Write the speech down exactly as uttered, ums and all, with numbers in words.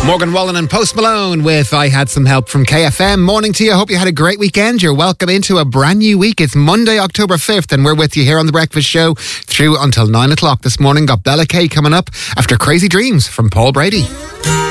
Morgan Wallen and Post Malone with I Had Some Help from K F M. Morning to you. Hope you had a great weekend. You're welcome into a brand new week. It's Monday, October fifth, and we're with you here on The Breakfast Show through until nine o'clock this morning. Got Bella Kay coming up after Crazy Dreams from Paul Brady.